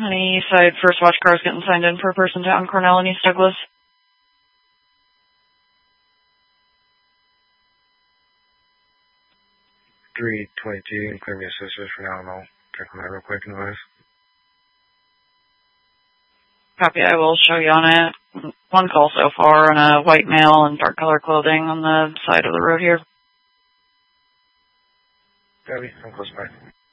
Any side first watch cars getting signed in for a person down Cornell and East Douglas? 322, clear me assistance for now, and I'll check on that real quick and noise. Copy, I will show you on it. One call so far on a white male in dark color clothing on the side of the road here. Copy, I'm close by.